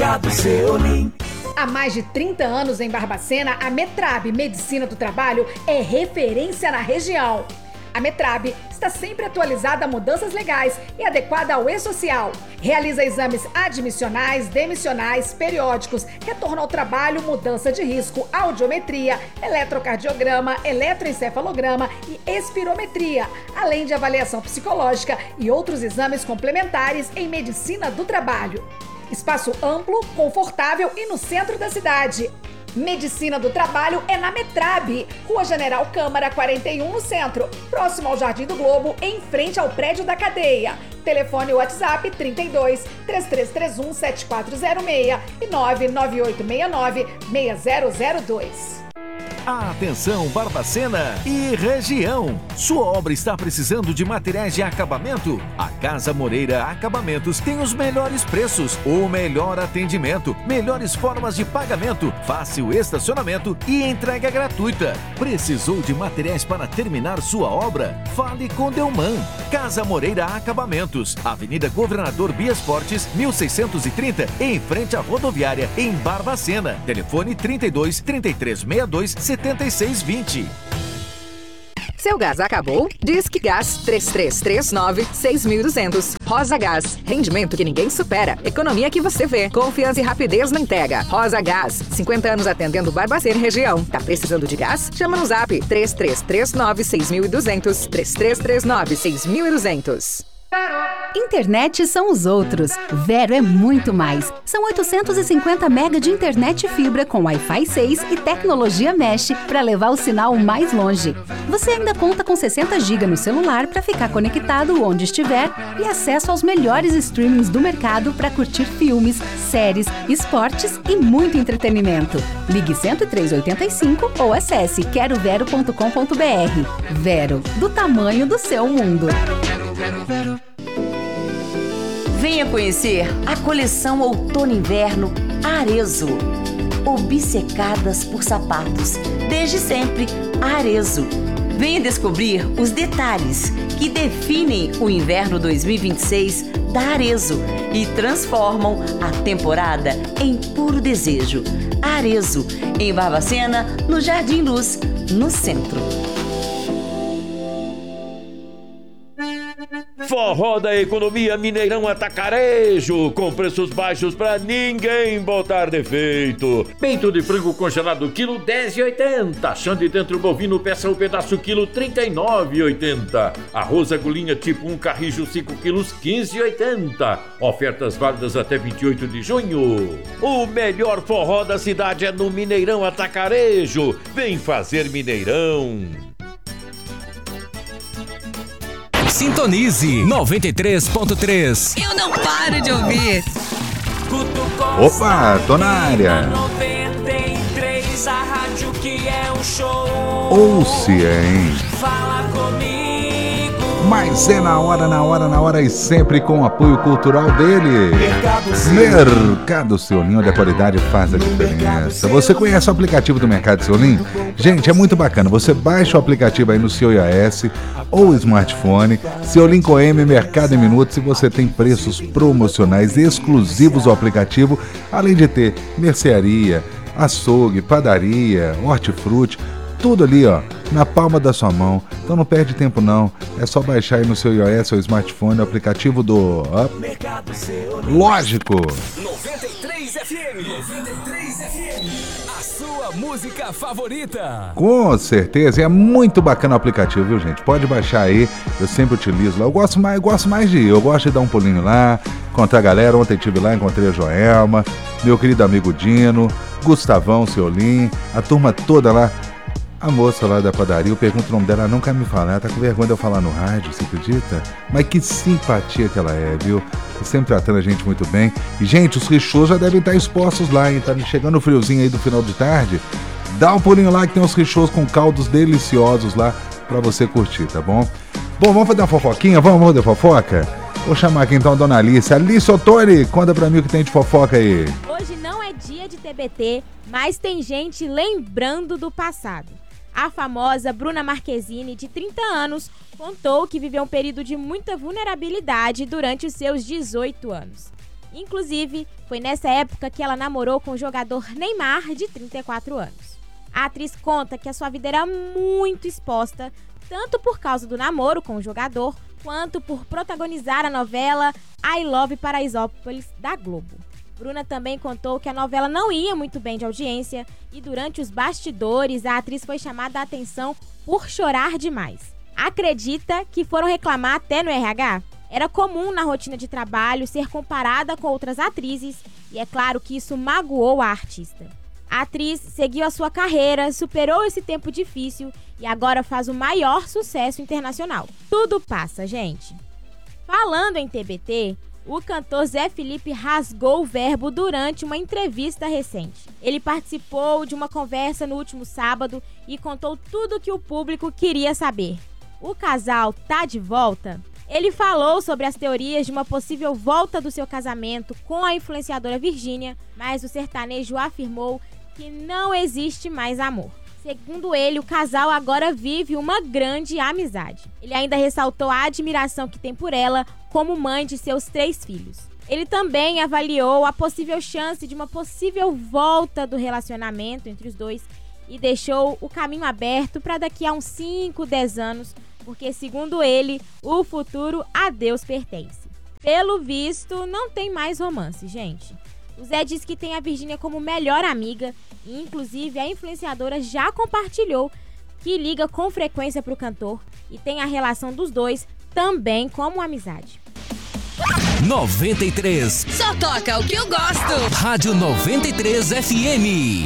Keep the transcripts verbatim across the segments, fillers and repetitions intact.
Mercado Seolim. Há mais de trinta anos em Barbacena, a Metrab Medicina do Trabalho é referência na região. A Metrab está sempre atualizada a mudanças legais e adequada ao e-social. Realiza exames admissionais, demissionais, periódicos, retorno ao trabalho, mudança de risco, audiometria, eletrocardiograma, eletroencefalograma e espirometria, além de avaliação psicológica e outros exames complementares em medicina do trabalho. Espaço amplo, confortável e no centro da cidade. Medicina do Trabalho é na Metrab, Rua General Câmara quarenta e um, no centro, próximo ao Jardim do Globo, em frente ao prédio da cadeia. Telefone WhatsApp trinta e dois, três três três um, sete quatro zero seis e nove nove oito seis nove, seis zero zero dois. Atenção Barbacena e região! Sua obra está precisando de materiais de acabamento? A Casa Moreira Acabamentos tem os melhores preços, o melhor atendimento, melhores formas de pagamento, fácil estacionamento e entrega gratuita. Precisou de materiais para terminar sua obra? Fale com Delman. Casa Moreira Acabamentos, Avenida Governador Bias Fortes, mil seiscentos e trinta, em frente à rodoviária, em Barbacena. Telefone trinta e dois, trinta e três sessenta e dois, setenta e seis vinte. Seu gás acabou? Disque Gás três três três nove, seis dois zero zero. Rosa Gás, rendimento que ninguém supera, economia que você vê, confiança e rapidez na entrega. Rosa Gás, cinquenta anos atendendo Barbacena e região. Tá precisando de gás? Chama no zap três três três nove, seis dois zero zero, três três três nove, seis dois zero zero. Internet são os outros. Vero é muito mais. São oitocentos e cinquenta mega de internet fibra com Wi-Fi seis e tecnologia Mesh para levar o sinal mais longe. Você ainda conta com sessenta gigas no celular para ficar conectado onde estiver e acesso aos melhores streamings do mercado para curtir filmes, séries, esportes e muito entretenimento. Ligue cento e três oitenta e cinco ou acesse quero vero ponto com ponto br. Vero, do tamanho do seu mundo. Venha conhecer a coleção Outono-Inverno Arezzo. Obcecadas por sapatos, desde sempre, Arezzo. Venha descobrir os detalhes que definem o inverno dois mil e vinte e seis da Arezzo e transformam a temporada em puro desejo. Arezzo, em Barbacena, no Jardim Luz, no centro. Forró da Economia Mineirão Atacarejo, com preços baixos pra ninguém botar defeito. Peito de frango congelado, quilo dez e oitenta. Xande dentro bovino, peça o pedaço, quilo trinta e nove e oitenta. Arroz agulhinha tipo um carrijo, cinco quilos, quinze e oitenta. Ofertas válidas até vinte e oito de junho. O melhor forró da cidade é no Mineirão Atacarejo. Vem fazer Mineirão. Sintonize noventa e três ponto três. Eu não paro de ouvir. Opa, tô na área. noventa e três, a rádio que é um show. Ouça, hein? Fala comigo. Mas é na hora, na hora, na hora e sempre com o apoio cultural dele. Mercado Seolim. Mercado Seolim, onde a qualidade faz a diferença. Você conhece o aplicativo do Mercado Seolim? Gente, é muito bacana. Você baixa o aplicativo aí no seu iOS ou smartphone. Seolim com M, Mercado em Minutos, e você tem preços promocionais exclusivos ao aplicativo, além de ter mercearia, açougue, padaria, hortifruti, tudo ali, ó, na palma da sua mão. Então não perde tempo não, é só baixar aí no seu iOS ou smartphone o aplicativo do... Ó, lógico! noventa e três F M. noventa e três F M. A sua música favorita. Com certeza, e é muito bacana o aplicativo, viu, gente? Pode baixar aí, eu sempre utilizo lá. Eu gosto mais, eu gosto mais de ir, eu gosto de dar um pulinho lá, encontrar a galera. Ontem estive lá, encontrei a Joelma, meu querido amigo Dino, Gustavão, Seolim, a turma toda lá. A moça lá da padaria, eu pergunto o nome dela, ela não quer me falar, ela tá com vergonha de eu falar no rádio, você acredita? Mas que simpatia que ela é, viu? Sempre tratando a gente muito bem. E, gente, os richôs já devem estar expostos lá, hein? Tá chegando o friozinho aí do final de tarde. Dá um pulinho lá que tem uns richôs com caldos deliciosos lá pra você curtir, tá bom? Bom, vamos fazer uma fofoquinha? Vamos, vamos fazer fofoca? Vou chamar aqui então a dona Alice. Alice Ottoni, conta pra mim o que tem de fofoca aí. Hoje não é dia de T B T, mas tem gente lembrando do passado. A famosa Bruna Marquezine, de trinta anos, contou que viveu um período de muita vulnerabilidade durante os seus dezoito anos. Inclusive, foi nessa época que ela namorou com o jogador Neymar, de trinta e quatro anos. A atriz conta que a sua vida era muito exposta, tanto por causa do namoro com o jogador, quanto por protagonizar a novela I Love Paraisópolis, da Globo. Bruna também contou que a novela não ia muito bem de audiência e durante os bastidores a atriz foi chamada a atenção por chorar demais. Acredita que foram reclamar até no R H? Era comum na rotina de trabalho ser comparada com outras atrizes e é claro que isso magoou a artista. A atriz seguiu a sua carreira, superou esse tempo difícil e agora faz o maior sucesso internacional. Tudo passa, gente. Falando em T B T, o cantor Zé Felipe rasgou o verbo durante uma entrevista recente. Ele participou de uma conversa no último sábado e contou tudo o que o público queria saber. O casal tá de volta? Ele falou sobre as teorias de uma possível volta do seu casamento com a influenciadora Virgínia, mas o sertanejo afirmou que não existe mais amor. Segundo ele, o casal agora vive uma grande amizade. Ele ainda ressaltou a admiração que tem por ela como mãe de seus três filhos. Ele também avaliou a possível chance de uma possível volta do relacionamento entre os dois e deixou o caminho aberto para daqui a uns cinco, dez anos, porque, segundo ele, o futuro a Deus pertence. Pelo visto, não tem mais romance, gente. O Zé diz que tem a Virgínia como melhor amiga e, inclusive, a influenciadora já compartilhou que liga com frequência para o cantor e tem a relação dos dois também como amizade. noventa e três. Só toca o que eu gosto. Rádio noventa e três F M.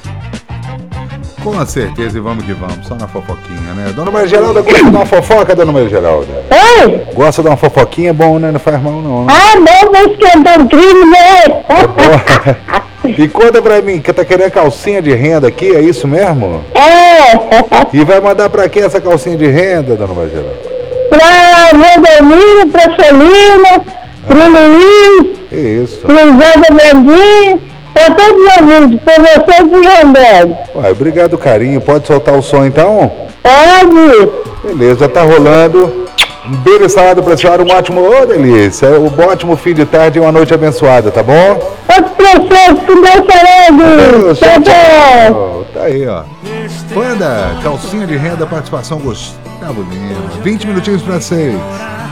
Com certeza, e vamos que vamos, só na fofoquinha, né? Dona Maria Geralda, gosta de dar uma fofoca, Dona Maria Geralda? Oi? Gosta de dar uma fofoquinha? É bom, né? Não faz mal, não. Né? Ah, não, vai esquentar o crime, né? E conta pra mim, que tá querendo calcinha de renda aqui, é isso mesmo? É. E vai mandar pra quem essa calcinha de renda, Dona Maria Geralda? Pra Rodomiro, pra Celina, pro Luiz, Isso. pro Zé da Mendinha. Pra todos os ouvintes, pra você e pro Jandélio. Uai, obrigado, carinho. Pode soltar o som, então? Pode. Beleza, tá rolando. Um beijo salado pra senhora, um ótimo... Ô, delícia. Um ótimo fim de tarde e uma noite abençoada, tá bom? Outro processo, com Deus sarado. Tchau, tchau. Tá aí, ó. Banda, calcinha de renda, participação Gustavo Lima. vinte minutinhos pra seis.